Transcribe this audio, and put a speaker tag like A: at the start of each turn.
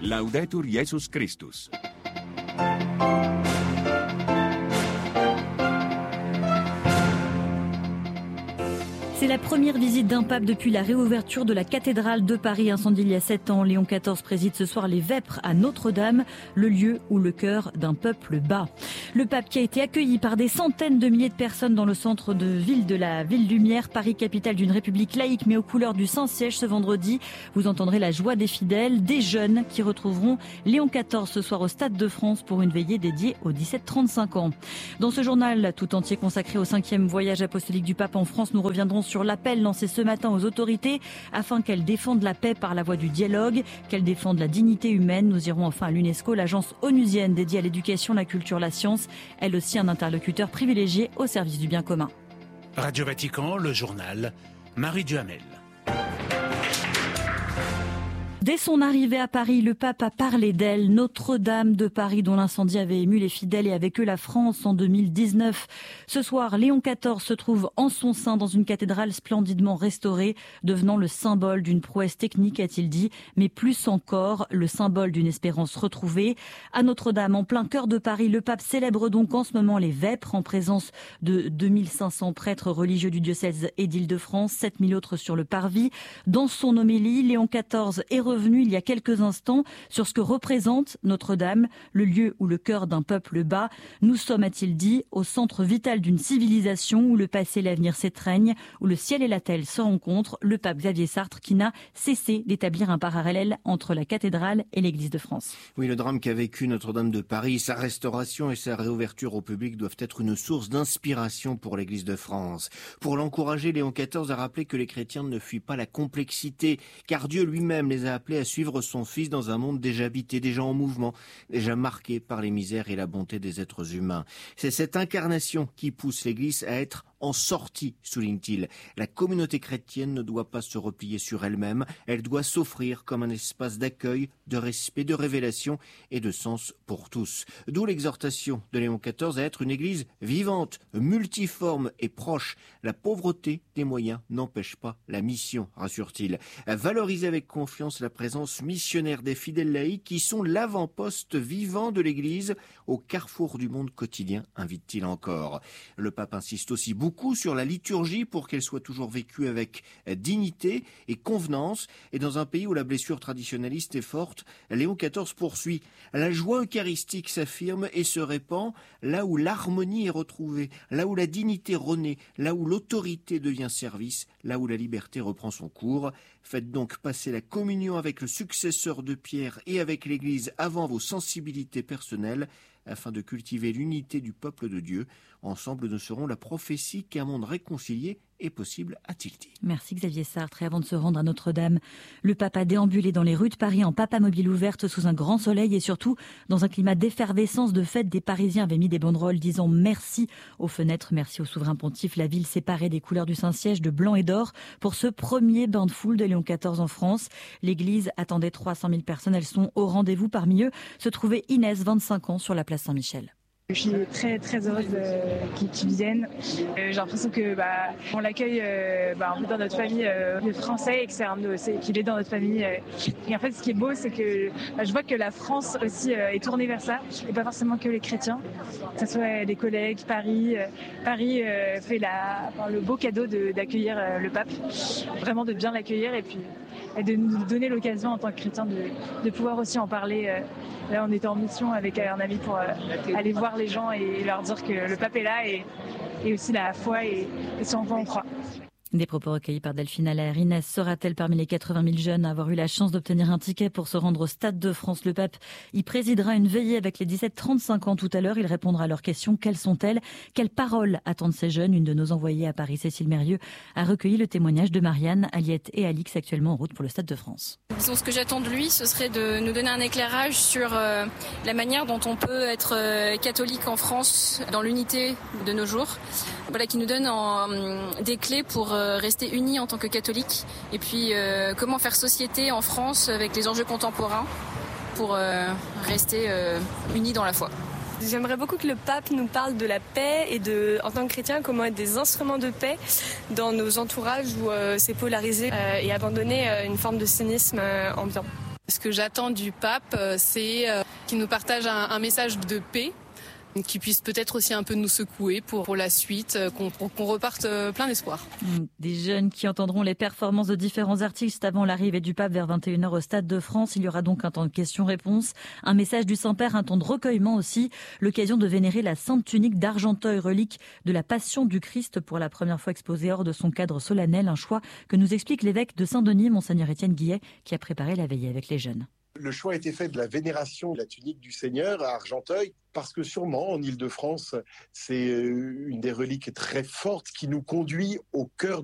A: Laudetur Jesus Christus.
B: C'est la première visite d'un pape depuis la réouverture de la cathédrale de Paris, incendiée il y a 7 ans. Léon XIV préside ce soir les Vêpres à Notre-Dame, le lieu où le cœur d'un peuple bat. Le pape qui a été accueilli par des centaines de milliers de personnes dans le centre de ville de la Ville Lumière, Paris, capitale d'une république laïque mais aux couleurs du Saint-Siège ce vendredi. Vous entendrez la joie des fidèles, des jeunes qui retrouveront Léon XIV ce soir au Stade de France pour une veillée dédiée aux 17-35 ans. Dans ce journal tout entier consacré au 5e voyage apostolique du pape en France, nous reviendrons sur l'appel lancé ce matin aux autorités afin qu'elles défendent la paix par la voie du dialogue, qu'elles défendent la dignité humaine. Nous irons enfin à l'UNESCO, l'agence onusienne dédiée à l'éducation, la culture, la science, elle aussi un interlocuteur privilégié au service du bien commun.
C: Radio Vatican, le journal, Marie Duhamel.
B: Dès son arrivée à Paris, le pape a parlé d'elle, Notre-Dame de Paris, dont l'incendie avait ému les fidèles et avec eux la France en 2019. Ce soir, Léon XIV se trouve en son sein dans une cathédrale splendidement restaurée, devenant le symbole d'une prouesse technique, a-t-il dit, mais plus encore, le symbole d'une espérance retrouvée. À Notre-Dame, en plein cœur de Paris, le pape célèbre donc en ce moment les Vêpres, en présence de 2500 prêtres religieux du diocèse et d'Île-de-France, 7000 autres sur le parvis. Dans son homélie, Léon XIV est revenu il y a quelques instants sur ce que représente Notre-Dame, le lieu où le cœur d'un peuple bat. Nous sommes, a-t-il dit, au centre vital d'une civilisation où le passé et l'avenir s'étreignent, où le ciel et la terre se rencontrent. Le pape Xavier Sartre qui n'a cessé d'établir un parallèle entre la cathédrale et l'Église de France.
D: Oui, le drame qu'a vécu Notre-Dame de Paris, sa restauration et sa réouverture au public doivent être une source d'inspiration pour l'Église de France. Pour l'encourager, Léon XIV a rappelé que les chrétiens ne fuient pas la complexité, car Dieu lui-même les a appelés à suivre son Fils dans un monde déjà habité, déjà en mouvement, déjà marqué par les misères et la bonté des êtres humains. C'est cette incarnation qui pousse l'Église à être en sortie, souligne-t-il. La communauté chrétienne ne doit pas se replier sur elle-même, elle doit s'offrir comme un espace d'accueil, de respect, de révélation et de sens pour tous. D'où l'exhortation de Léon XIV à être une Église vivante, multiforme et proche. La pauvreté des moyens n'empêche pas la mission, rassure-t-il. À valoriser avec confiance la présence missionnaire des fidèles laïcs qui sont l'avant-poste vivant de l'Église au carrefour du monde quotidien, invite-t-il encore. Le pape insiste aussi beaucoup sur la liturgie pour qu'elle soit toujours vécue avec dignité et convenance. Et dans un pays où la blessure traditionnaliste est forte, Léon XIV poursuit. La joie eucharistique s'affirme et se répand là où l'harmonie est retrouvée, là où la dignité renaît, là où l'autorité devient service, là où la liberté reprend son cours. Faites donc passer la communion avec le successeur de Pierre et avec l'Église avant vos sensibilités personnelles, afin de cultiver l'unité du peuple de Dieu. Ensemble, nous serons la prophétie qu'un monde réconcilié est possible, a-t-il dit.
B: Merci Xavier Sartre. Et avant de se rendre à Notre-Dame, le pape a déambulé dans les rues de Paris en papamobile ouverte sous un grand soleil et surtout dans un climat d'effervescence, de fête. Des Parisiens avaient mis des banderoles disant merci aux fenêtres, merci au souverain pontife. La ville séparée des couleurs du Saint-Siège de blanc et d'or pour ce premier bain de foule de Léon XIV en France. L'église attendait 300 000 personnes. Elles sont au rendez-vous. Parmi eux se trouvait Inès, 25 ans, sur la place Saint-Michel.
E: Je suis très très heureuse qu'ils viennent. J'ai l'impression que on l'accueille un peu dans notre famille français et que qu'il est dans notre famille. Et en fait, ce qui est beau, c'est que je vois que la France aussi est tournée vers ça et pas forcément que les chrétiens. Que ce soit les collègues, Paris fait le beau cadeau d'accueillir le pape, vraiment de bien l'accueillir et puis de nous donner l'occasion en tant que chrétiens de pouvoir aussi en parler. Là, on était en mission avec un ami pour aller voir les gens et leur dire que le pape est là et aussi la foi et ce en quoi on croit.
B: Des propos recueillis par Delphine Allaire. Inès sera-t-elle parmi les 80 000 jeunes à avoir eu la chance d'obtenir un ticket pour se rendre au Stade de France? Le pape y présidera une veillée avec les 17-35 ans tout à l'heure. Il répondra à leurs questions. Quelles sont-elles? Quelles paroles attendent ces jeunes? Une de nos envoyées à Paris, Cécile Mérieux, a recueilli le témoignage de Marianne, Aliette et Alix, actuellement en route pour le Stade de France.
F: Disons, ce que j'attends de lui, ce serait de nous donner un éclairage sur la manière dont on peut être catholique en France dans l'unité de nos jours. Voilà, qui nous donne des clés pour rester unis en tant que catholiques et puis comment faire société en France avec les enjeux contemporains pour rester unis dans la foi.
G: J'aimerais beaucoup que le pape nous parle de la paix et en tant que chrétien, comment être des instruments de paix dans nos entourages où c'est polarisé et abandonner une forme de cynisme ambiant.
H: Ce que j'attends du pape, c'est qu'il nous partage un message de paix, qui puisse peut-être aussi un peu nous secouer pour la suite, qu'on reparte plein d'espoir.
B: Des jeunes qui entendront les performances de différents artistes avant l'arrivée du pape vers 21h au Stade de France. Il y aura donc un temps de questions-réponses, un message du Saint-Père, un temps de recueillement aussi, l'occasion de vénérer la sainte tunique d'Argenteuil, relique de la Passion du Christ, pour la première fois exposée hors de son cadre solennel, un choix que nous explique l'évêque de Saint-Denis, Monseigneur Étienne Guillet, qui a préparé la veillée avec les jeunes.
I: Le choix a été fait de la vénération de la tunique du Seigneur à Argenteuil, parce que sûrement, en Île-de-France, c'est une des reliques très fortes qui nous conduit au cœur